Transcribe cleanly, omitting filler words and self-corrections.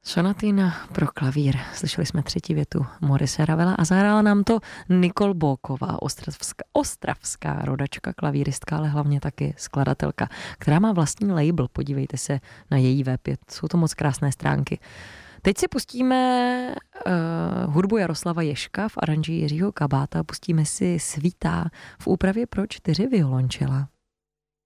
Sonatina pro klavír. Slyšeli jsme třetí větu Morise Ravela a zahrála nám to Nicole Bóková, ostravská rodačka, klavíristka, ale hlavně taky skladatelka, která má vlastní label. Podívejte se na její web, jsou to moc krásné stránky. Teď si pustíme hudbu Jaroslava Ježka v aranži Jiřího Kabáta, pustíme si Svítá v úpravě pro 4 violončela.